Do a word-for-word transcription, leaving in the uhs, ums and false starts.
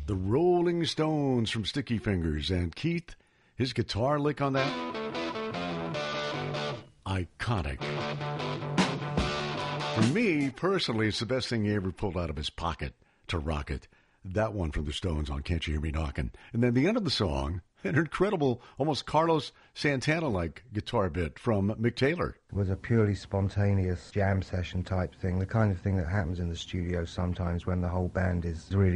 The Rolling Stones from Sticky Fingers. And Keith, his guitar lick on that, iconic. For me, personally, it's the best thing he ever pulled out of his pocket to rock it. That one from the Stones on Can't You Hear Me Knockin'. And then the end of the song, an incredible, almost Carlos Santana-like guitar bit from Mick Taylor. It was a purely spontaneous jam session type thing, the kind of thing that happens in the studio sometimes when the whole band is really